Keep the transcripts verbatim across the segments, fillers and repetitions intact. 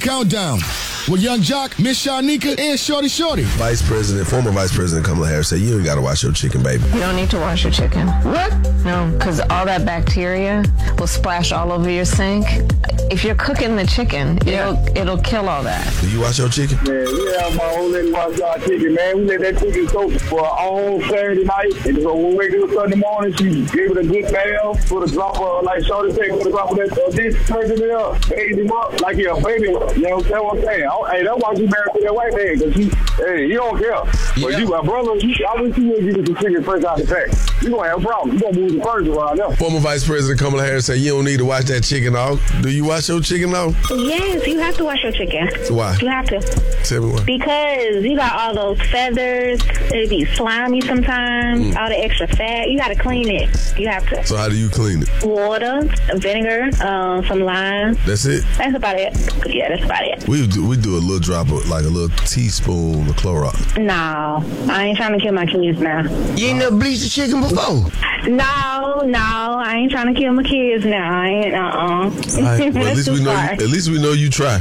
Countdown with Young Jock, Miss Shanika, and Shorty Shorty. Vice President, former Vice President Kamala Harris said, you ain't got to wash your chicken, baby. You don't need to wash your chicken. What? No, because all that bacteria will splash all over your sink. If you're cooking the chicken, Yeah. it'll it'll kill all that. Do you wash your chicken? Man, we have my old lady wash our chicken, man. We let that chicken soak for all Saturday night. And so when we wake up Sunday morning, she gave it a good bath, put a drop of, like Shorty said, put a drop of that uh, dish detergent in there, bathe him up like he a baby. You know what I'm saying? I, hey, that's why she married to that white man, because he, hey, he don't care. But Yeah. you, my brother, you, I wish you would give us some chicken fresh out the pack. You gonna have a problem. You gonna move the first around there. Former Vice President Kamala Harris said, you don't need to wash that chicken off. Do you wash your chicken off? Yes, you have to wash your chicken. Why? You have to. Tell me why. Because you got all those feathers. It be slimy sometimes. Mm. All the extra fat. You got to clean it. You have to. So how do you clean it? Water, vinegar, um, some lime. That's it? That's about it. Yeah, that's about it. We do, we do a little drop of, like a little teaspoon of Clorox. No, I ain't trying to kill my kids now. You ain't never bleached the chicken before? No, no, I ain't trying to kill my kids now. I ain't, uh-uh. All right. Well, at least we know. You, at least we know you try.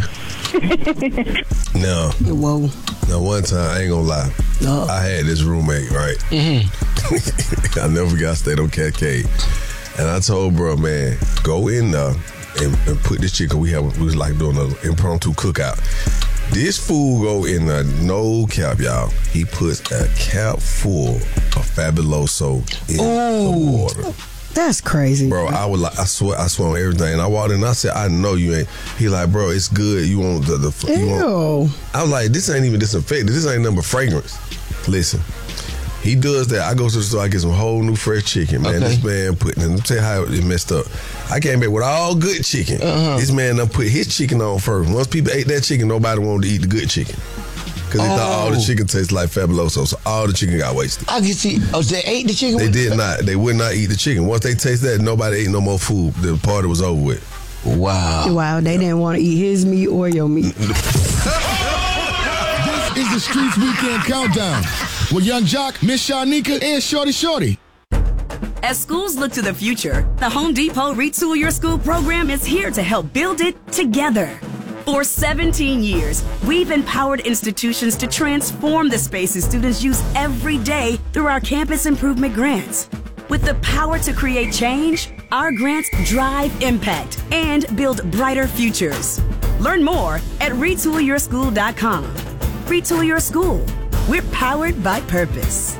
Now, Whoa. now one time I ain't gonna lie. No. I had this roommate, right? Mm-hmm. I never got stayed on Cat Cave, and I told bro, man, go in there and, and put this chicken. We have we was like doing an impromptu cookout. This fool go in there, no cap, y'all. He puts a cap full of Fabuloso in the water. That's crazy. Bro, I would like, I swear, I swear on everything. And I walked in and I said, I know you ain't. He like, bro, it's good. You want the, the you want. I was like, this ain't even disinfectant. This ain't nothing but fragrance. Listen, he does that. I go to the store, I get some whole new fresh chicken, man. Okay. This man putting, let me tell you how it messed up. I came back with all good chicken. Uh-huh. This man done put his chicken on first. Once people ate that chicken, nobody wanted to eat the good chicken. Because they oh. thought all the chicken tastes like Fabuloso, so all the chicken got wasted. I can see. Oh, so they ate the chicken? They did not. They would not eat the chicken. Once they taste that, nobody ate no more food. The party was over with. Wow. Wow, they didn't want to eat his meat or your meat. This is the Streets Weekend Countdown with Young Jock, Miss Shanika, and Shorty Shorty. As schools look to the future, the Home Depot Retool Your School program is here to help build it together. For seventeen years, we've empowered institutions to transform the spaces students use every day through our campus improvement grants. With the power to create change, our grants drive impact and build brighter futures. Learn more at retool your school dot com. Retool Your School. We're powered by purpose.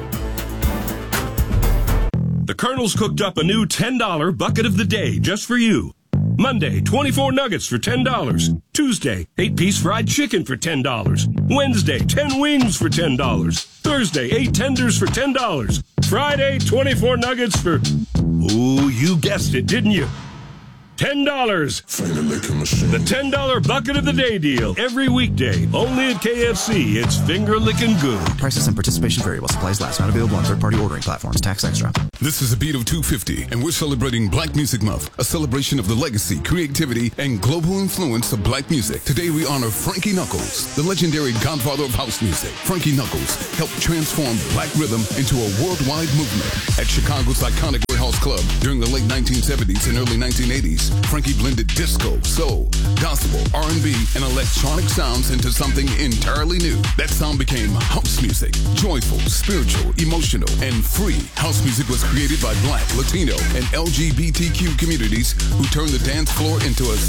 The Colonel's cooked up a new ten dollar bucket of the day just for you. Monday, twenty-four nuggets for ten dollars. Tuesday, eight piece fried chicken for ten dollars. Wednesday, ten wings for ten dollars. Thursday, eight tenders for ten dollars. Friday, twenty-four nuggets for, ooh, you guessed it, didn't you? ten dollars. The ten dollar bucket of the day deal. Every weekday, only at K F C. It's finger licking good. Prices and participation vary while supplies last. Not available on third-party ordering platforms. Tax extra. This is a beat of two fifty, and we're celebrating Black Music Month, a celebration of the legacy, creativity, and global influence of black music. Today we honor Frankie Knuckles, the legendary godfather of house music. Frankie Knuckles helped transform black rhythm into a worldwide movement. At Chicago's iconic Warehouse Club during the late nineteen seventies and early nineteen eighties, Frankie blended disco, soul, gospel, R and B, and electronic sounds into something entirely new. That sound became house music. Joyful, spiritual, emotional, and free. House music was created by Black, Latino, and L G B T Q communities who turned the dance floor into a